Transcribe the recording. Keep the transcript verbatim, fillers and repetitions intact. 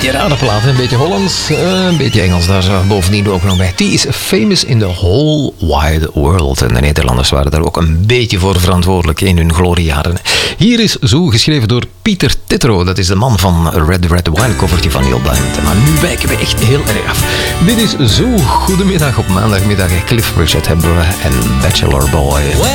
beetje rare plaat, een beetje Hollands, een beetje Engels daar zo bovendien ook nog bij. Die is famous in the whole wide world. En de Nederlanders waren daar ook een beetje voor verantwoordelijk in hun gloriejaren. Hier is Zo, geschreven door Pieter Titro. Dat is de man van Red Red Wine, covertje van Neil Diamond. Maar nu wijken we echt heel erg af. Dit is Zo, goedemiddag op maandagmiddag. Cliff Richard hebben we en Bachelor Boy.